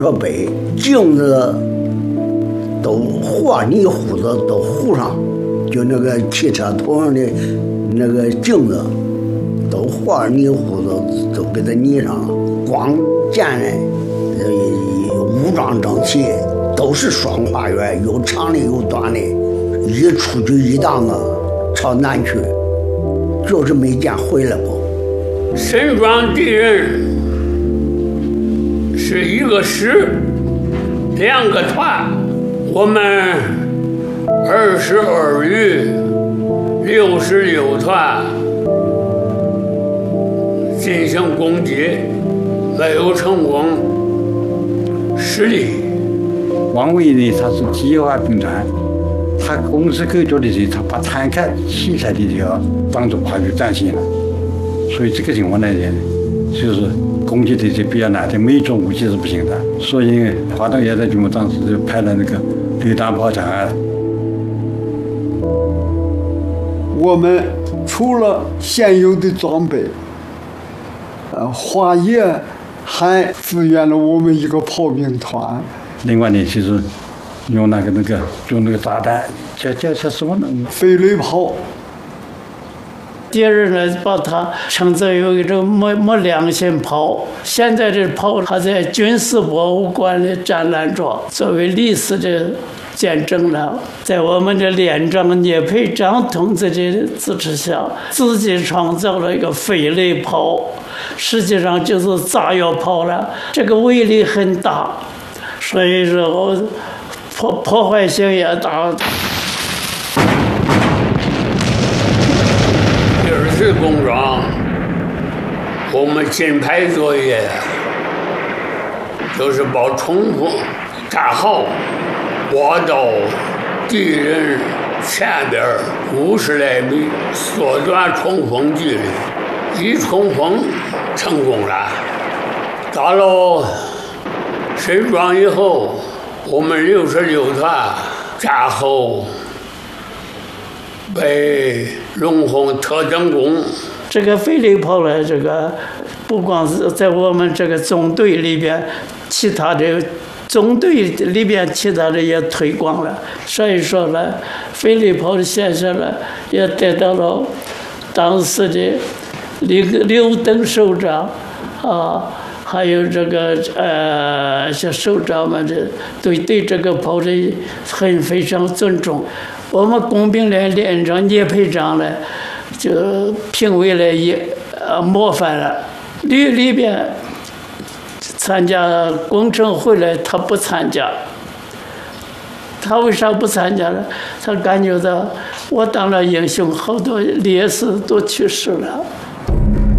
说北镜子都和泥糊子都糊上，就那个汽车头上的那个镜子都和泥糊子都给它泥上了。光见人武装整齐，都是双花园，有长的有短的，一出去一档子朝南去，就是没见回来过。 沈庄敌人是一个师，2个团，我们22旅66团进行攻击，没有成功，失利。 王维呢，他是计划兵团，他攻势构筑的时候，他把坦克、器材的就要当做跨越战线了，所以这个情况来讲，就是攻击的就比较难的，每种武器是不行的。所以华东野战军当时就派了那个榴弹炮战案。 我们除了现有的装备，华野还支援了我们一个炮兵团。 另外呢，就是用那个炸弹，叫什么呢？ 飞雷炮。 敌人呢，把它称作有一种没良心炮。现在这炮还在军事博物馆的展览着，作为历史的见证了。在我们的连长聂培章同志的支持下，自己创造了一个飞雷炮，实际上就是炸药炮了。这个威力很大，所以说破坏性也大。 第2次工装，我们金牌作业就是把冲锋炸好，挖到敌人前边50来米，缩短冲锋距离。一冲锋成功了，到了沈庄以后，我们66团战后被龙凤特等功。 这个飞雷炮呢，这个不光是在我们这个中队里边，其他的中队里边其他的也推广了。所以说呢，飞雷炮的现象呢，也得到了当时的刘登首长啊，还有这个像首长们的对这个炮的非常尊重。我们工兵连连长聂培章呢，就评为了模范了。里边参加工程会呢，他不参加。他为啥不参加呢？他感觉到我当了英雄，好多烈士都去世了。